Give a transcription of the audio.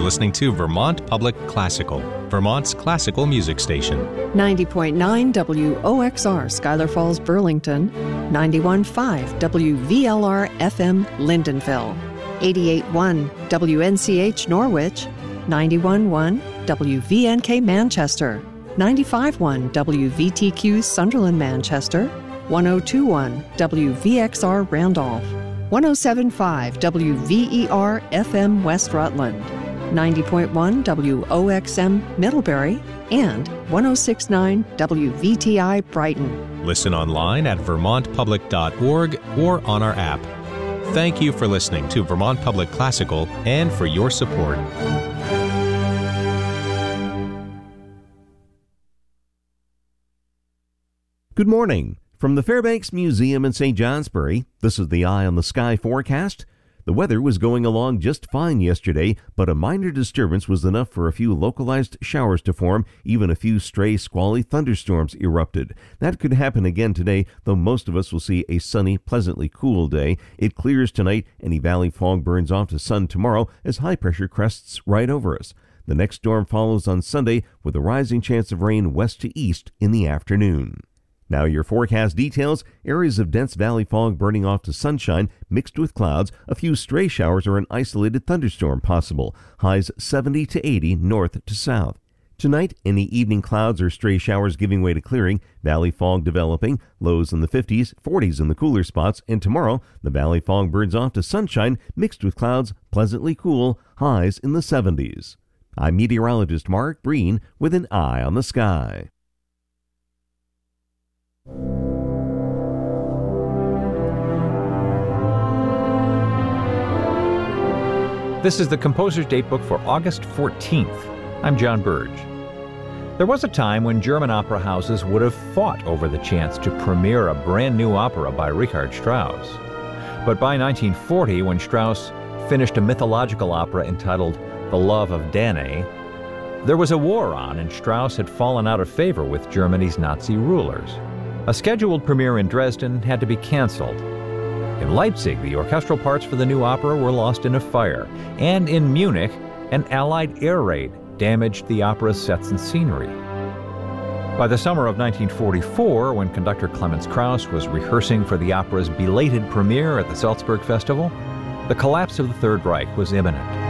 listening to Vermont Public Classical, Vermont's classical music station. 90.9 WOXR Schuyler Falls, Burlington, 91.5 WVLR FM Lindenville, 88.1 WNCH Norwich, 91.1 WVNK Manchester, 95.1 WVTQ Sunderland Manchester, 102.1 WVXR Randolph, 107.5 WVER FM West Rutland, 90.1 WOXM Middlebury, and 106.9 WVTI Brighton. Listen online at vermontpublic.org or on our app. Thank you for listening to Vermont Public Classical and for your support. Good morning. From the Fairbanks Museum in St. Johnsbury, this is the Eye on the Sky forecast. The weather was going along just fine yesterday, but a minor disturbance was enough for a few localized showers to form. Even a few stray squally thunderstorms erupted. That could happen again today, though most of us will see a sunny, pleasantly cool day. It clears tonight. Any valley fog burns off to sun tomorrow as high pressure crests right over us. The next storm follows on Sunday with a rising chance of rain west to east in the afternoon. Now your forecast details. Areas of dense valley fog burning off to sunshine mixed with clouds. A few stray showers or an isolated thunderstorm possible. Highs 70 to 80 north to south. Tonight, any evening clouds or stray showers giving way to clearing. Valley fog developing. Lows in the 50s, 40s in the cooler spots. And tomorrow, the valley fog burns off to sunshine mixed with clouds. Pleasantly cool. Highs in the 70s. I'm meteorologist Mark Breen with an Eye on the Sky. This is the Composer's Datebook for August 14th. I'm John Burge. There was a time when German opera houses would have fought over the chance to premiere a brand new opera by Richard Strauss. But by 1940, when Strauss finished a mythological opera entitled The Love of Danae, there was a war on and Strauss had fallen out of favor with Germany's Nazi rulers. A scheduled premiere in Dresden had to be canceled. In Leipzig, the orchestral parts for the new opera were lost in a fire, and in Munich, an Allied air raid damaged the opera's sets and scenery. By the summer of 1944, when conductor Clemens Krauss was rehearsing for the opera's belated premiere at the Salzburg Festival, the collapse of the Third Reich was imminent.